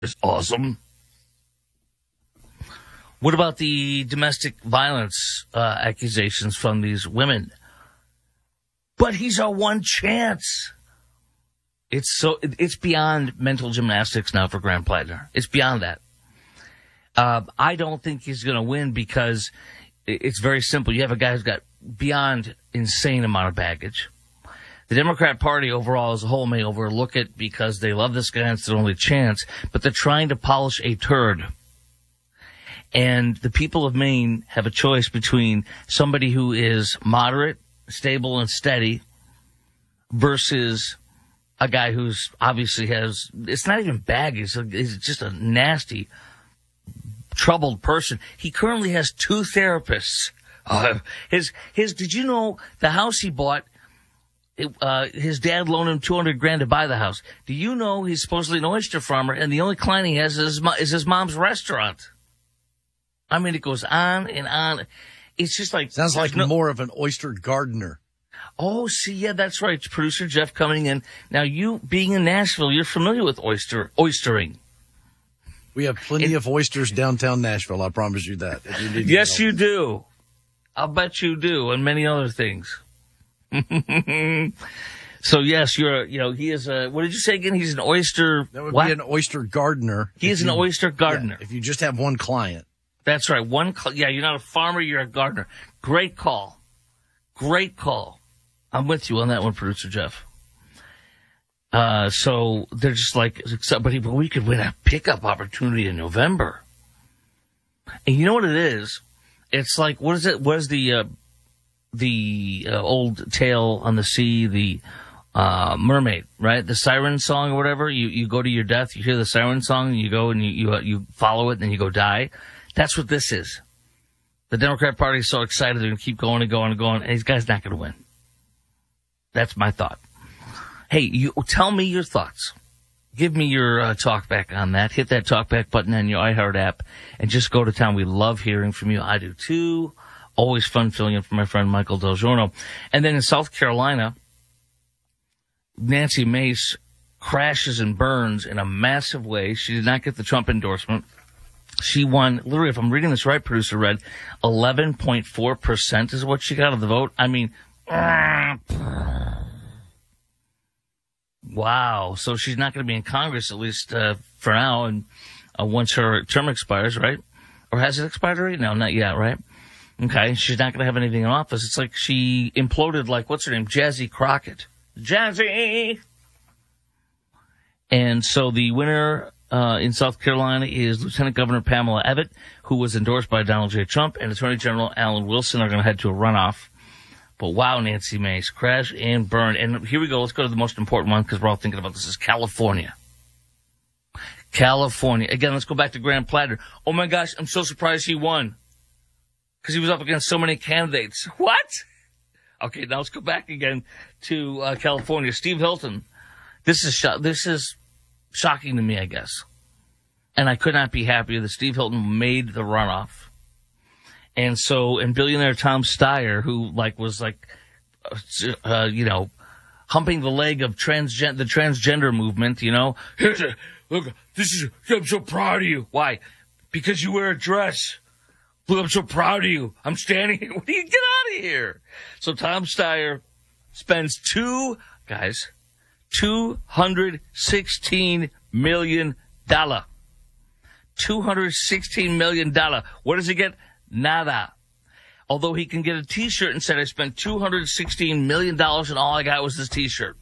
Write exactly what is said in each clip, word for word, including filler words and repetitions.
is awesome. What about the domestic violence uh, accusations from these women? But he's our one chance. It's so it's beyond mental gymnastics now for Graham Plattner. It's beyond that. Uh, I don't think he's going to win because it's very simple. You have a guy who's got beyond insane amount of baggage. The Democrat Party overall as a whole may overlook it because they love this guy and it's their only chance, but they're trying to polish a turd. And the people of Maine have a choice between somebody who is moderate, stable, and steady versus a guy who's obviously has, it's not even baggage, he's just a nasty, troubled person. He currently has two therapists. Uh, his, his, did you know the house he bought, it, uh, his dad loaned him two hundred grand to buy the house. Do you know he's supposedly an oyster farmer and the only client he has is his, is his mom's restaurant? I mean, it goes on and on. It's just like... Sounds like no, more of an oyster gardener. Oh, see, yeah, that's right. Producer Jeff coming in. Now, you being in Nashville, you're familiar with oyster oystering. We have plenty it, of oysters downtown Nashville, I promise you that. If you need yes, you do. I'll bet you do, and many other things. So, yes, you're, you know, he is a, what did you say again? He's an oyster... That would what? be an oyster gardener. He is you, an oyster gardener. Yeah, if you just have one client. That's right. One, yeah, you're not a farmer, you're a gardener. Great call. Great call. I'm with you on that one, Producer Jeff. Uh, so they're just like, but we could win a pickup opportunity in November. And you know what it is? It's like, what is it? What is the, uh, the uh, old tale on the sea, the uh, mermaid, right? The siren song or whatever. You, you go to your death, you hear the siren song, and you go and you, you, uh, you follow it, and then you go die. That's what this is. The Democrat Party is so excited they're going to keep going and going and going, and these guys not going to win. That's my thought. Hey, you tell me your thoughts. Give me your uh, talk back on that. Hit that talk back button on your iHeart app and just go to town. We love hearing from you. I do too. Always fun filling in for my friend Michael Del Giorno. And then in South Carolina, Nancy Mace crashes and burns in a massive way. She did not get the Trump endorsement. She won, literally, if I'm reading this right, Producer Red, eleven point four percent is what she got of the vote. I mean, wow. So she's not going to be in Congress, at least uh, for now, and uh, once her term expires, right? Or has it expired already? No, not yet, right? Okay, she's not going to have anything in office. It's like she imploded like, what's her name? Jazzy Crockett. Jazzy! And so the winner... Uh, in South Carolina is Lieutenant Governor Pamela Abbott, who was endorsed by Donald J. Trump, and Attorney General Alan Wilson are going to head to a runoff. But wow, Nancy Mace, crash and burn. And here we go. Let's go to the most important one because we're all thinking about this is California. California. Again, let's go back to Graham Plattner. Oh my gosh, I'm so surprised he won because he was up against so many candidates. What? Okay, now let's go back again to uh, California. Steve Hilton. This is sh- this is. Shocking to me, I guess. And I could not be happier that Steve Hilton made the runoff. And so, and billionaire Tom Steyer, who like was like, uh, you know, humping the leg of transgen- the transgender movement, you know. Here's a, look, this is, I'm so proud of you. Why? Because you wear a dress. Look, I'm so proud of you. I'm standing here. What do you get out of here? So Tom Steyer spends two, guys, two hundred sixteen million dollars. two hundred sixteen million dollars. What does he get? Nada. Although he can get a T-shirt and said, I spent two hundred sixteen million dollars and all I got was this T-shirt.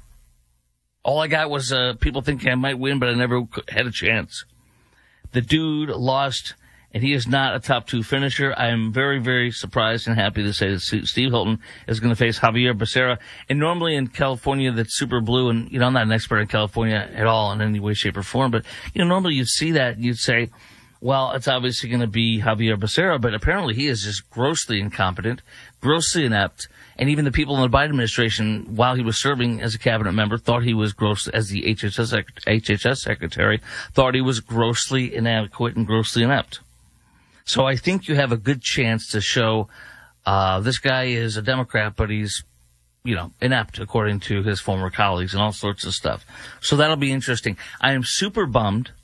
All I got was uh, people thinking I might win, but I never had a chance. The dude lost, and he is not a top two finisher. I am very, very surprised and happy to say that Steve Hilton is going to face Javier Becerra. And normally in California, that's super blue, and, you know, I'm not an expert in California at all in any way, shape, or form, but, you know, normally you'd see that and you'd say, well, it's obviously going to be Javier Becerra, but apparently he is just grossly incompetent, grossly inept, and even the people in the Biden administration, while he was serving as a cabinet member, thought he was gross, as the H H S, H H S secretary, thought he was grossly inadequate and grossly inept. So I think you have a good chance to show uh this guy is a Democrat, but he's, you know, inept, according to his former colleagues and all sorts of stuff. So that'll be interesting. I am super bummed